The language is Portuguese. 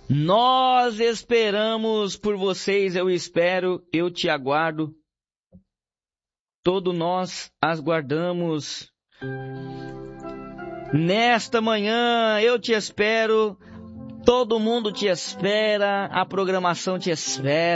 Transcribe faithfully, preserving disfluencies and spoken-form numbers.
Nós esperamos por vocês, eu espero, eu te aguardo. Todos nós aguardamos. Nesta manhã eu te espero, todo mundo te espera, a programação te espera.